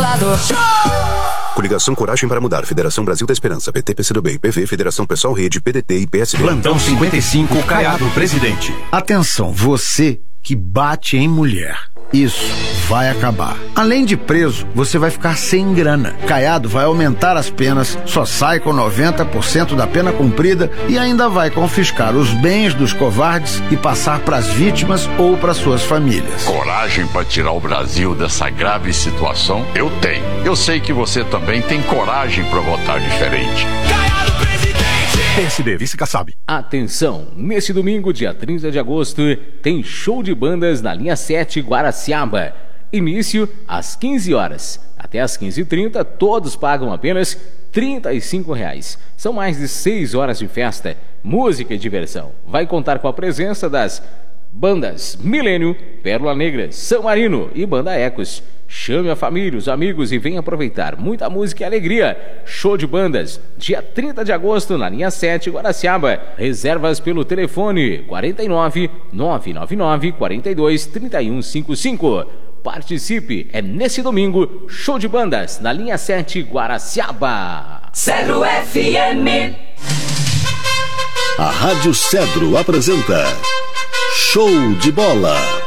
lado. Coligação Coragem para Mudar, Federação Brasil da Esperança, PT, PCdoB, PV, Federação Pessoal Rede, PDT e PSB. Plantão 55, Caiado, presidente. Atenção, você que bate em mulher. Isso vai acabar. Além de preso, você vai ficar sem grana. Caiado vai aumentar as penas, só sai com 90% da pena cumprida e ainda vai confiscar os bens dos covardes e passar para as vítimas ou para suas famílias. Coragem para tirar o Brasil dessa grave situação? Eu tenho. Eu sei que você também tem coragem para votar diferente. Caiado, presidente! PSD, vice-Kassab. Atenção, nesse domingo, dia 30 de agosto, tem show de bandas na linha 7 Guaraciaba. Início às 15 horas. Até às 15h30, todos pagam apenas R$ 35. São mais de 6 horas de festa, música e diversão. Vai contar com a presença das bandas Milênio, Pérola Negra, São Marino e Banda Ecos. Chame a família, os amigos e venha aproveitar muita música e alegria. Show de bandas, dia 30 de agosto na linha 7 Guaraciaba. Reservas pelo telefone 49 999 42 3155. Participe, é nesse domingo, show de bandas na linha 7 Guaraciaba. Cedro FM. A Rádio Cedro apresenta Show de Bola.